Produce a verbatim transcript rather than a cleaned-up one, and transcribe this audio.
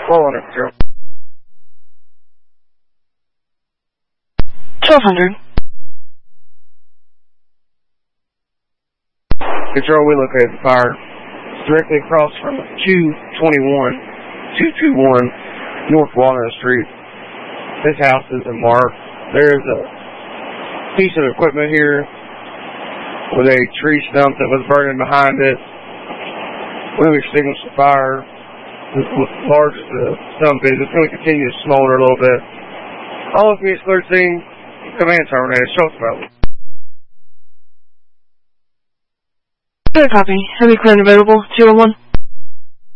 twelve hundred, Control. twelve hundred. Control, we located the fire directly across from two twenty-one, two twenty-one North Walnut Street. This house isn't marked. There's a piece of equipment here with a tree stump that was burning behind it. When we extinguished the fire, as large as the stump is, it's going to continue to smolder a little bit. All of Phoenix clear scene, command terminated. Show us about it. Good copy. Heavy clear and available. two oh one.